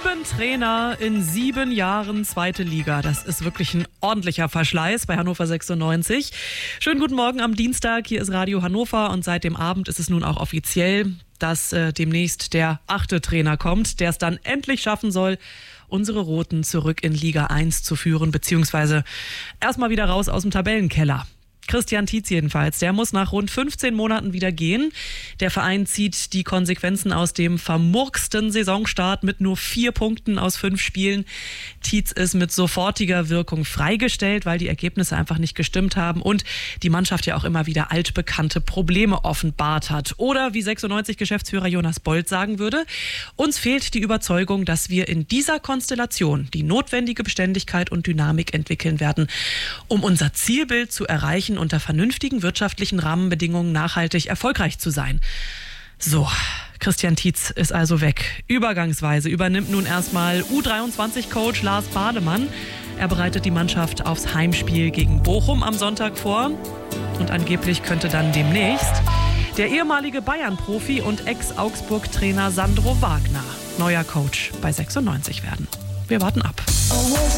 7 Trainer in 7 Jahren zweite Liga. Das ist wirklich ein ordentlicher Verschleiß bei Hannover 96. Schönen guten Morgen am Dienstag. Hier ist Radio Hannover und seit dem Abend ist es nun auch offiziell, dass demnächst der 8. Trainer kommt, der es dann endlich schaffen soll, unsere Roten zurück in Liga 1 zu führen, beziehungsweise erstmal wieder raus aus dem Tabellenkeller. Christian Tietz jedenfalls, der muss nach rund 15 Monaten wieder gehen. Der Verein zieht die Konsequenzen aus dem vermurksten Saisonstart mit nur 4 Punkten aus 5 Spielen. Tietz ist mit sofortiger Wirkung freigestellt, weil die Ergebnisse einfach nicht gestimmt haben und die Mannschaft ja auch immer wieder altbekannte Probleme offenbart hat. Oder wie 96-Geschäftsführer Jonas Bold sagen würde, uns fehlt die Überzeugung, dass wir in dieser Konstellation die notwendige Beständigkeit und Dynamik entwickeln werden, um unser Zielbild zu erreichen, unter vernünftigen wirtschaftlichen Rahmenbedingungen nachhaltig erfolgreich zu sein. So, Christian Tietz ist also weg. Übergangsweise übernimmt nun erstmal U23-Coach Lars Bademann. Er bereitet die Mannschaft aufs Heimspiel gegen Bochum am Sonntag vor. Und angeblich könnte dann demnächst der ehemalige Bayern-Profi und Ex-Augsburg-Trainer Sandro Wagner neuer Coach bei 96 werden. Wir warten ab.